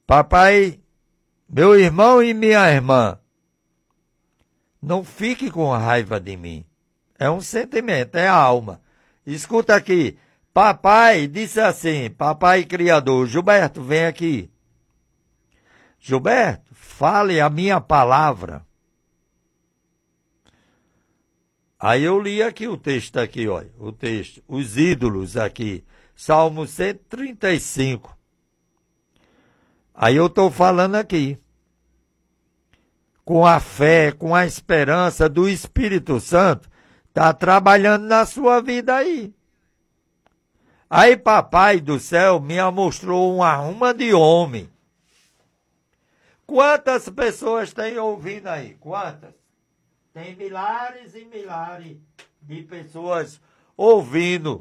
Papai, meu irmão e minha irmã, não fique com raiva de mim. É um sentimento, é a alma. Escuta aqui. Papai disse assim, papai criador, Gilberto, vem aqui. Gilberto, fale a minha palavra. Aí eu li aqui o texto aqui, olha, o texto, os ídolos aqui, Salmo 135. Aí eu estou falando aqui, com a fé, com a esperança do Espírito Santo, está trabalhando na sua vida aí. Aí papai do céu me mostrou uma ruma de homem. Quantas pessoas tem ouvindo aí? Quantas? Tem milhares e milhares de pessoas ouvindo.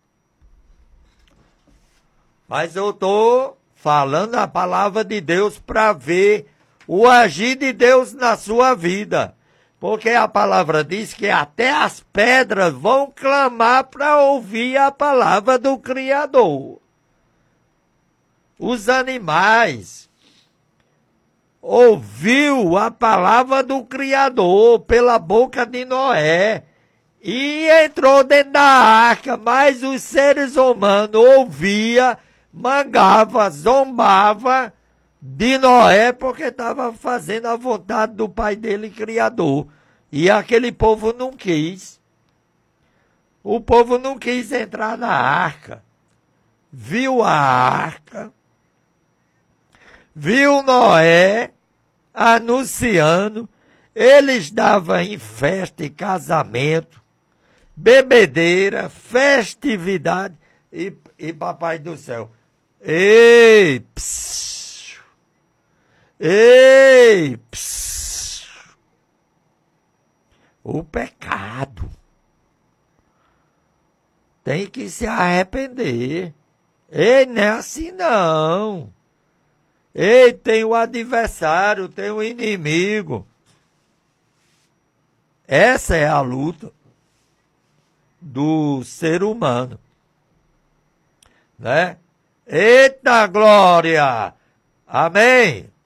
Mas eu estou falando a palavra de Deus para ver o agir de Deus na sua vida. Porque a palavra diz que até as pedras vão clamar para ouvir a palavra do Criador. Os animais ouviu a palavra do Criador pela boca de Noé e entrou dentro da arca, mas os seres humanos ouvia, mangava, zombava de Noé porque estava fazendo a vontade do pai dele, Criador. E aquele povo não quis. O povo não quis entrar na arca. Viu a arca, viu Noé anunciando, eles davam em festa e casamento, bebedeira, festividade, e papai do céu, ei, psiu, ei, psiu, o pecado tem que se arrepender. Ei, não é assim não. Ei, tem o adversário, tem o inimigo. Essa é a luta do ser humano, né? Eita glória! Amém!